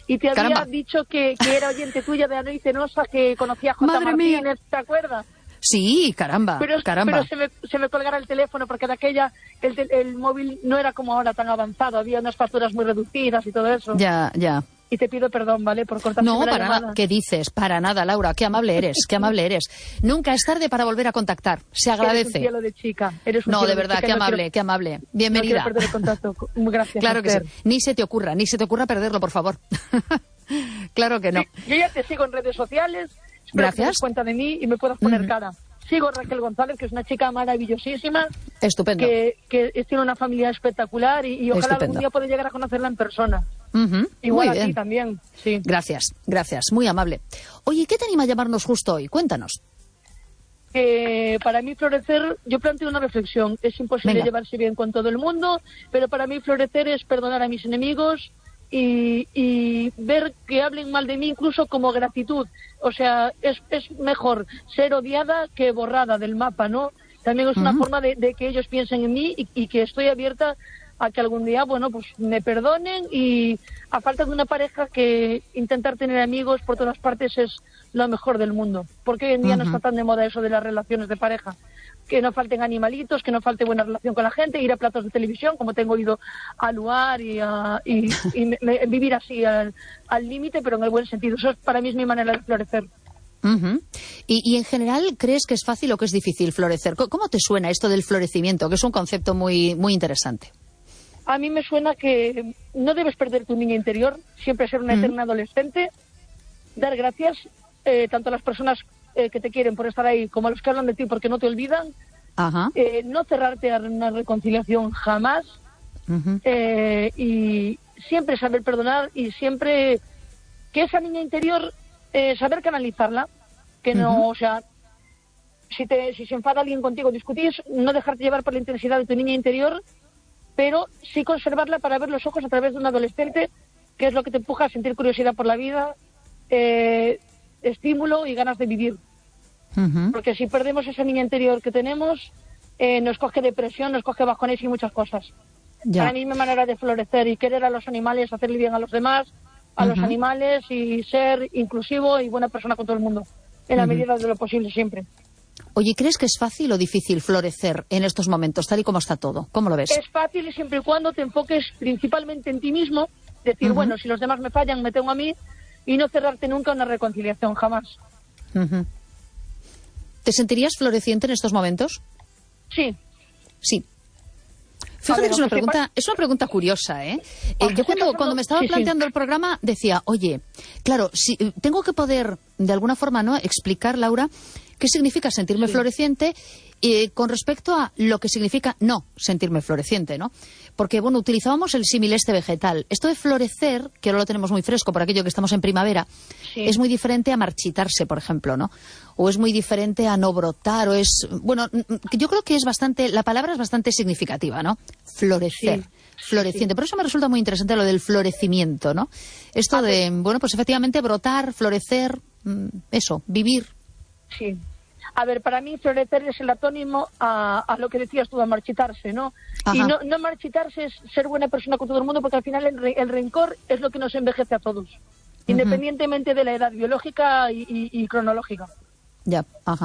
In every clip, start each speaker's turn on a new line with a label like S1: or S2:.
S1: Y te
S2: Caramba.
S1: había dicho que era oyente tuya de Anoy Cenosa, que conocía a J.
S2: Madre mía.
S1: Martínez, ¿te acuerdas?
S2: Sí, caramba.
S1: Pero se me colgara el teléfono porque de aquella el móvil no era como ahora tan avanzado, había unas facturas muy reducidas y todo eso.
S2: Ya.
S1: Y te pido perdón, ¿vale? Por cortar
S2: No,
S1: la
S2: para
S1: llamada.
S2: nada. ¿Qué dices? Para nada, Laura. Qué amable eres, qué amable eres. Nunca es tarde para volver a contactar. Se agradece.
S1: Eres un cielo de chica.
S2: No, de verdad, qué amable, qué amable. Bienvenida.
S1: No quiero perder el contacto. Gracias.
S2: Claro que sí.
S1: Esther.
S2: Ni se te ocurra perderlo, por favor. Claro que no.
S1: Sí, yo ya te sigo en redes sociales. Espero que te
S2: Gracias.
S1: des cuenta de mí y me puedas poner cara. Sigo a Raquel González, que es una chica maravillosísima.
S2: Estupendo.
S1: Que tiene una familia espectacular y ojalá
S2: Estupendo.
S1: algún día pueda llegar a conocerla en persona.
S2: Muy
S1: Igual a
S2: bien.
S1: ti también, sí.
S2: Gracias. Muy amable. Oye, ¿qué te anima a llamarnos justo hoy? Cuéntanos.
S1: Para mí florecer, yo planteo una reflexión. Es imposible
S2: Venga.
S1: llevarse bien con todo el mundo, pero para mí florecer es perdonar a mis enemigos y ver que hablen mal de mí incluso como gratitud. O sea, es mejor ser odiada que borrada del mapa, ¿no? También es una forma de que ellos piensen en mí y que estoy abierta a que algún día, bueno, pues me perdonen, y a falta de una pareja, que intentar tener amigos por todas partes es lo mejor del mundo, porque hoy en día no está tan de moda eso de las relaciones de pareja. Que no falten animalitos, que no falte buena relación con la gente, ir a platos de televisión, como tengo ido a Luar y vivir así al límite, pero en el buen sentido. Eso para mí es mi manera de florecer.
S2: Y en general, ¿crees que es fácil o que es difícil florecer? ¿Cómo te suena esto del florecimiento, que es un concepto muy, muy interesante?
S1: A mí me suena que no debes perder tu niña interior, siempre ser una eterna adolescente, dar gracias tanto a las personas que te quieren por estar ahí, como a los que hablan de ti porque no te olvidan.
S2: Ajá.
S1: No cerrarte a una reconciliación jamás, y siempre saber perdonar, y siempre que esa niña interior saber canalizarla, que no, o sea, si se enfada alguien contigo, discutís, no dejarte llevar por la intensidad de tu niña interior, pero sí conservarla para ver los ojos a través de un adolescente, que es lo que te empuja a sentir curiosidad por la vida, estímulo y ganas de vivir. Porque si perdemos esa niña interior que tenemos, nos coge depresión, nos coge bajones y muchas cosas.
S2: Ya.
S1: Para mí mi manera de florecer y querer a los animales, hacerle bien a los demás, a los animales, y ser inclusivo y buena persona con todo el mundo, en la medida de lo posible siempre.
S2: Oye, ¿crees que es fácil o difícil florecer en estos momentos, tal y como está todo? ¿Cómo lo ves?
S1: Es fácil siempre y cuando te enfoques principalmente en ti mismo, decir, bueno, si los demás me fallan, me tengo a mí, y no cerrarte nunca a una reconciliación, jamás.
S2: ¿Te sentirías floreciente en estos momentos?
S1: Sí.
S2: Sí. Fíjate que es una pregunta curiosa, ¿eh? Yo cuando me estaba planteando el programa decía, oye, claro, si, tengo que poder, de alguna forma, ¿no?, explicar, Laura, qué significa sentirme floreciente con respecto a lo que significa no sentirme floreciente, ¿no? Porque, bueno, utilizábamos el símil vegetal. Esto de florecer, que ahora lo tenemos muy fresco por aquello que estamos en primavera, es muy diferente a marchitarse, por ejemplo, ¿no? O es muy diferente a no brotar, o es... Bueno, yo creo que la palabra es bastante significativa, ¿no? Florecer. Floreciente. Por eso me resulta muy interesante lo del florecimiento, ¿no? Esto de, bueno, pues efectivamente brotar, florecer, eso, vivir.
S1: Sí. A ver, para mí florecer es el antónimo a lo que decías tú, a marchitarse, ¿no? Y no marchitarse es ser buena persona con todo el mundo, porque al final el rencor es lo que nos envejece a todos, independientemente de la edad biológica y cronológica.
S2: Ya,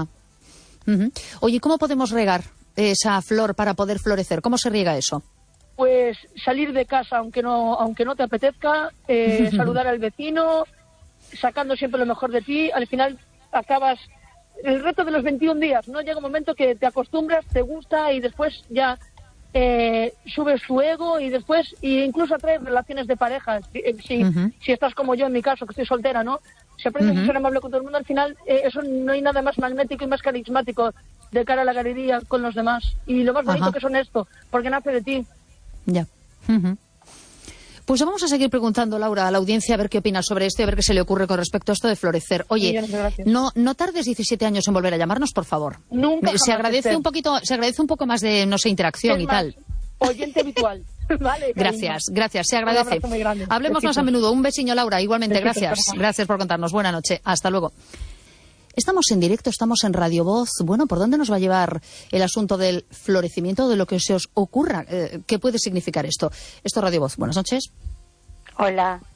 S2: Oye, ¿cómo podemos regar esa flor para poder florecer? ¿Cómo se riega eso?
S1: Pues salir de casa aunque no te apetezca, saludar al vecino, sacando siempre lo mejor de ti. Al final acabas el reto de los 21 días, ¿no? Llega un momento que te acostumbras, te gusta, y después ya subes su ego, y después incluso atraes relaciones de pareja. Si estás como yo, en mi caso, que estoy soltera, ¿no? Si aprendes a ser amable con todo el mundo, al final eso no hay nada más magnético y más carismático de cara a la galería con los demás. Y lo más bonito que es honesto, porque nace de ti.
S2: Ya. Pues vamos a seguir preguntando, Laura, a la audiencia a ver qué opina sobre esto y a ver qué se le ocurre con respecto a esto de florecer. Oye, no tardes 17 años en volver a llamarnos, por favor.
S1: Nunca.
S2: Se agradece un poco más de, no sé, interacción y tal.
S1: Oyente habitual. Vale,
S2: gracias, se agradece.
S1: Un abrazo muy grande.
S2: Hablemos más a menudo. Un besiño, Laura. Igualmente, gracias. Gracias por contarnos. Buena noche. Hasta luego. Estamos en directo, estamos en Radio Voz. Bueno, ¿por dónde nos va a llevar el asunto del florecimiento, de lo que se os ocurra? ¿Qué puede significar esto? Esto es Radio Voz. Buenas noches.
S3: Hola.